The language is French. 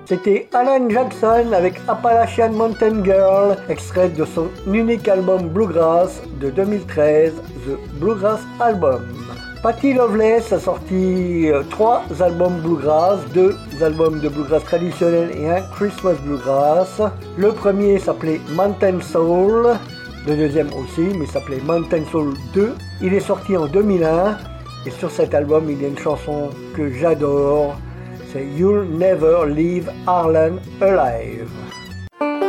C'était Alan Jackson avec Appalachian Mountain Girl, extrait de son unique album Bluegrass de 2013, The Bluegrass Album. Patty Loveless a sorti 3 albums Bluegrass, 2 albums de Bluegrass traditionnel et un Christmas Bluegrass. Le premier s'appelait Mountain Soul, le deuxième aussi, mais s'appelait Mountain Soul 2. Il est sorti en 2001 et sur cet album il y a une chanson que j'adore, c'est You'll Never Leave Harlan Alive.